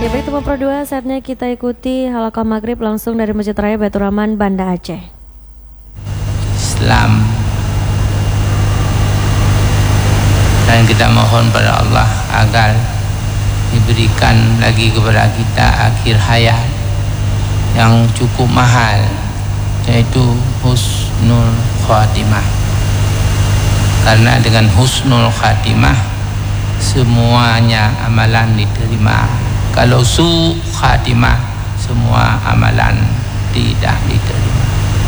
Ya baik teman Pro 2, saatnya kita ikuti halaqah maghrib langsung dari Masjid Raya Baitur Rahman, Banda Aceh. Islam, dan kita mohon pada Allah agar diberikan lagi kepada kita akhir hayat yang cukup mahal, yaitu husnul khatimah. Karena dengan husnul khatimah semuanya amalan diterima. Kalau su khatimah semua amalan tidak diterima.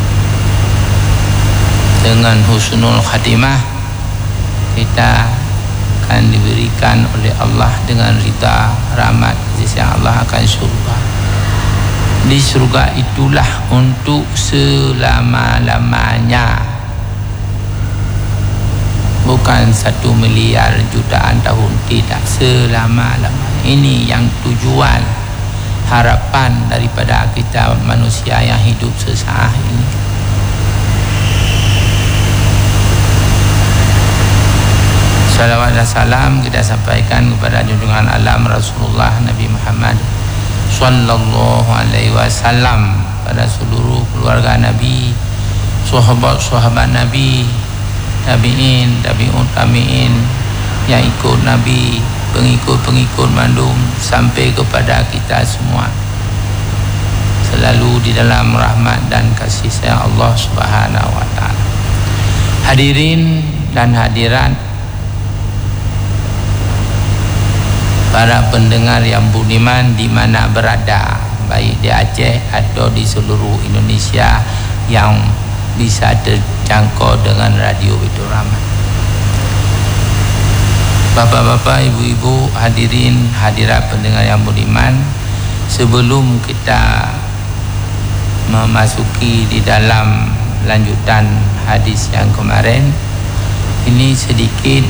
Dengan husnul khatimah kita akan diberikan oleh Allah dengan ridha, rahmat, kasih Allah akan surga. Di surga itulah untuk selama-lamanya, bukan 1 miliar jutaan tahun, tidak, selama-lamanya. Ini yang tujuan harapan daripada kita manusia yang hidup sesaat ini. Salawat dan salam kita sampaikan kepada junjungan alam Rasulullah Nabi Muhammad sallallahu alaihi wasallam, pada seluruh keluarga Nabi, sahabat-sahabat Nabi, tabi'in, tabi'ut tabi'in yang ikut Nabi, pengikut-pengikut mandum sampai kepada kita semua, selalu di dalam rahmat dan kasih sayang Allah Subhanahu wa taala. Hadirin dan hadirat, para pendengar yang budiman di mana berada, baik di Aceh atau di seluruh Indonesia yang bisa terjangkau dengan radio Baitur Rahman. Bapak-bapak, ibu-ibu, hadirin, hadirat pendengar yang budiman, sebelum kita memasuki di dalam lanjutan hadis yang kemarin, ini sedikit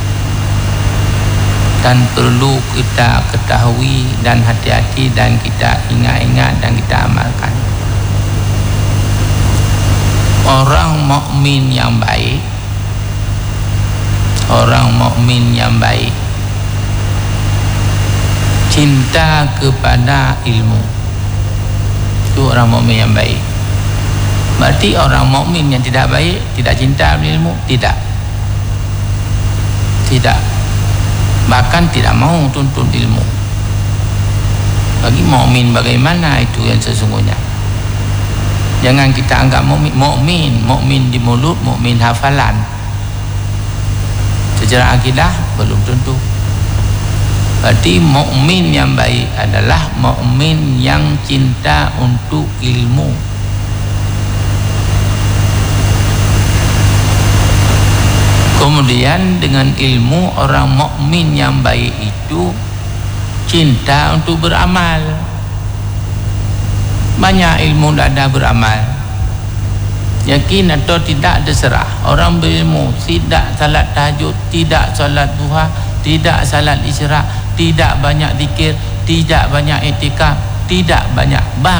dan perlu kita ketahui dan hati-hati dan kita ingat-ingat dan kita amalkan. Orang mukmin yang baik, orang mukmin yang baik cinta kepada ilmu. Itu orang mukmin yang baik. Berarti orang mukmin yang tidak baik tidak cinta ilmu? Tidak. Tidak. Bahkan tidak mau tuntut ilmu. Bagi mukmin bagaimana itu yang sesungguhnya? Jangan kita anggap mukmin di mulut, mukmin hafalan. Secara akidah belum tentu. Berarti mukmin yang baik adalah mukmin yang cinta untuk ilmu. Kemudian dengan ilmu, orang mukmin yang baik itu cinta untuk beramal. Banyak ilmu tidak ada beramal. Yakin atau tidak, terserah. Orang berilmu tidak salat tahajud, tidak salat duha, tidak salat isyraq, tidak banyak zikir, tidak banyak iktikaf, tidak banyak,